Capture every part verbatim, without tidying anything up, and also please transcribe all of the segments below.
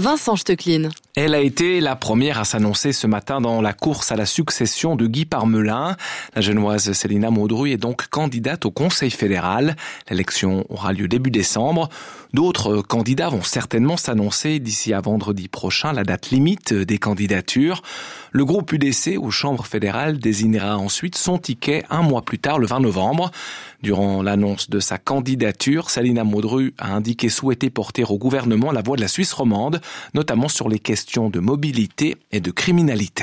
Vincent Stecklin. Elle a été la première à s'annoncer ce matin dans la course à la succession de Guy Parmelin. La Genevoise Célina Maudru est donc candidate au Conseil fédéral. L'élection aura lieu début décembre. D'autres candidats vont certainement s'annoncer d'ici à vendredi prochain, la date limite des candidatures. Le groupe U D C aux chambres fédérales désignera ensuite son ticket un mois plus tard, le vingt novembre. Durant l'annonce de sa candidature, Célina Maudru a indiqué souhaiter porter au gouvernement la voix de la Suisse romande, notamment sur les questions de mobilité et de criminalité.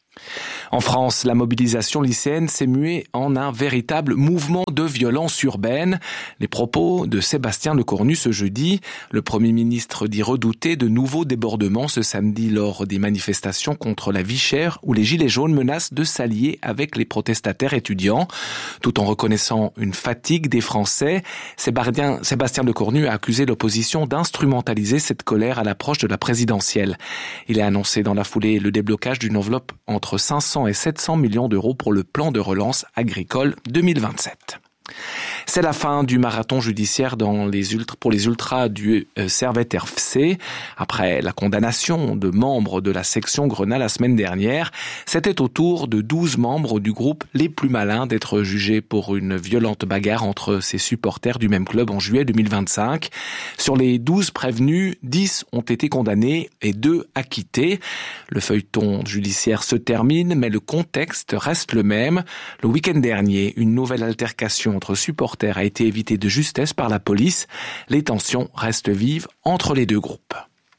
En France, la mobilisation lycéenne s'est muée en un véritable mouvement de violence urbaine. Les propos de Sébastien Lecornu ce jeudi. Le Premier ministre dit redouter de nouveaux débordements ce samedi lors des manifestations contre la vie chère où les gilets jaunes menacent de s'allier avec les protestataires étudiants. Tout en reconnaissant une fatigue des Français, Sébastien, Sébastien Lecornu a accusé l'opposition d'instrumentaliser cette colère à l'approche de la présidentielle. Il a annoncé dans la foulée le déblocage d'une enveloppe entre cinq cents et sept cents millions d'euros pour le plan de relance agricole deux mille vingt-sept. C'est la fin du marathon judiciaire dans les ultra, pour les ultras du euh, Servette F C. Après la condamnation de membres de la section Grenat la semaine dernière, c'était au tour de douze membres du groupe Les Plus Malins d'être jugés pour une violente bagarre entre ses supporters du même club en juillet deux mille vingt-cinq. Sur les douze prévenus, dix ont été condamnés et deux acquittés. Le feuilleton judiciaire se termine, mais le contexte reste le même. Le week-end dernier, une nouvelle altercation entre supporters a été évitée de justesse par la police. Les tensions restent vives entre les deux groupes.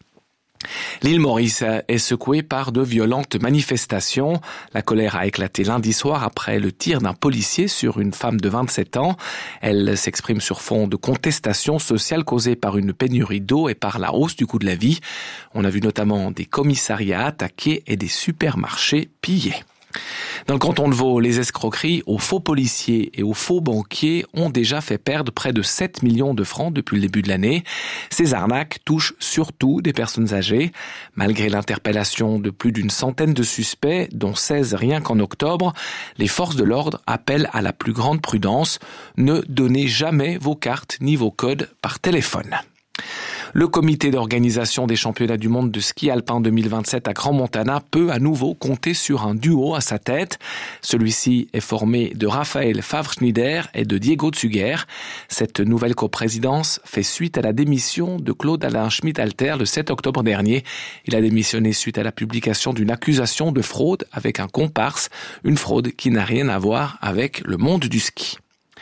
L'île Maurice est secouée par de violentes manifestations. La colère a éclaté lundi soir après le tir d'un policier sur une femme de vingt-sept ans. Elle s'exprime sur fond de contestation sociale causée par une pénurie d'eau et par la hausse du coût de la vie. On a vu notamment des commissariats attaqués et des supermarchés pillés. Dans le canton de Vaud, les escroqueries aux faux policiers et aux faux banquiers ont déjà fait perdre près de sept millions de francs depuis le début de l'année. Ces arnaques touchent surtout des personnes âgées. Malgré l'interpellation de plus d'une centaine de suspects, dont seize rien qu'en octobre, les forces de l'ordre appellent à la plus grande prudence. Ne donnez jamais vos cartes ni vos codes par téléphone. Le comité d'organisation des championnats du monde de ski alpin deux mille vingt-sept à Grand Montana peut à nouveau compter sur un duo à sa tête. Celui-ci est formé de Raphaël Favre-Schneider et de Diego Tsuger. Cette nouvelle coprésidence fait suite à la démission de Claude-Alain Schmidt-Alter le sept octobre dernier. Il a démissionné suite à la publication d'une accusation de fraude avec un comparse, une fraude qui n'a rien à voir avec le monde du ski.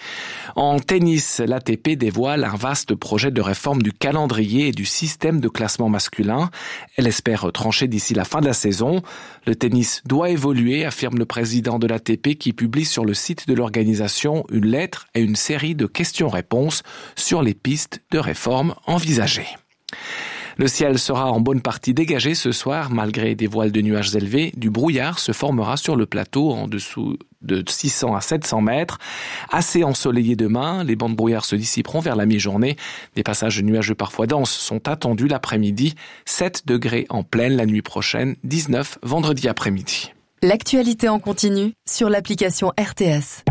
En tennis, l'A T P dévoile un vaste projet de réforme du calendrier et du système de classement masculin. Elle espère trancher d'ici la fin de la saison. Le tennis doit évoluer, affirme le président de l'A T P qui publie sur le site de l'organisation une lettre et une série de questions-réponses sur les pistes de réforme envisagées. Le ciel sera en bonne partie dégagé ce soir, malgré des voiles de nuages élevés. Du brouillard se formera sur le plateau en dessous de six cents à sept cents mètres. Assez ensoleillé demain, les bancs de brouillard se dissiperont vers la mi-journée. Des passages nuageux parfois denses sont attendus l'après-midi. sept degrés en pleine la nuit prochaine, dix-neuf vendredi après-midi. L'actualité en continu sur l'application R T S.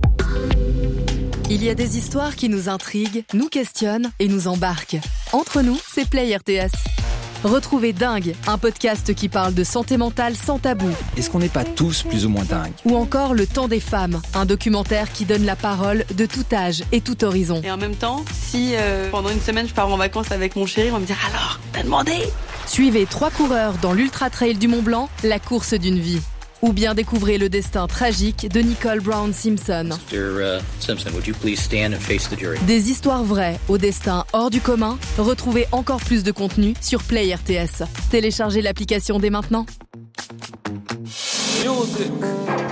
Il y a des histoires qui nous intriguent, nous questionnent et nous embarquent. Entre nous, c'est Play R T S. Retrouvez Dingue, un podcast qui parle de santé mentale sans tabou. Est-ce qu'on n'est pas tous plus ou moins dingues ? Ou encore Le Temps des femmes, un documentaire qui donne la parole de tout âge et tout horizon. Et en même temps, si euh, pendant une semaine je pars en vacances avec mon chéri, on va me dire « Alors, t'as demandé ?» Suivez trois coureurs dans l'Ultra Trail du Mont Blanc, la course d'une vie. Ou bien découvrez le destin tragique de Nicole Brown Simpson. mister Simpson, would you please stand and face the jury? Des histoires vraies au destin hors du commun. Retrouvez encore plus de contenu sur Play R T S. Téléchargez l'application dès maintenant. Music.